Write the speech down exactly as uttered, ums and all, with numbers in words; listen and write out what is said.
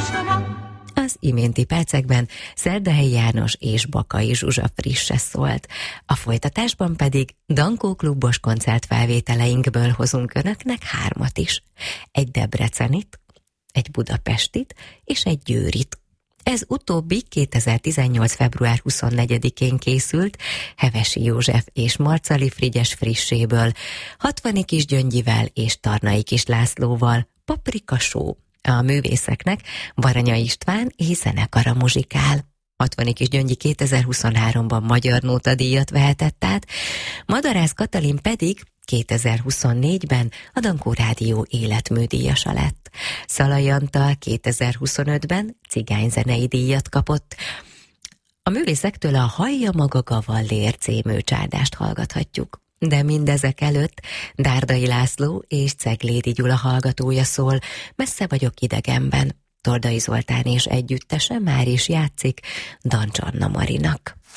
Az iménti percekben Szerdahelyi János és Bakai Zsuzsa frisse szólt. A folytatásban pedig Dankó klubos koncertfelvételeinkből hozunk önöknek hármat is. Egy debrecenit, egy budapestit és egy győrit. Ez utóbbi kétezer-tizennyolc. február huszonnegyedikén készült Hevesi József és Marcali Frigyes frisséből, Hatvani Kisgyöngyivel és Tarnai Kis Lászlóval, Paprika Show. A művészeknek Baranya István és zenekara muzsikál. Hatvani Kisgyöngyi kétezer-huszonháromban Magyar Nóta díjat vehetett át, Madarász Katalin pedig kétezer-huszonnégyben a Dankó Rádió életműdíjasa lett. Szalai Antal kétezer-huszonötben cigányzenei díjat kapott. A művészektől a Hallja maga Gavallér című csádást hallgathatjuk. De mindezek előtt Dárdai László és Ceglédi Gyula hallgatója szól, Messze vagyok idegenben. Tordai Zoltán és együttese már is játszik Dancs Anna Marinak.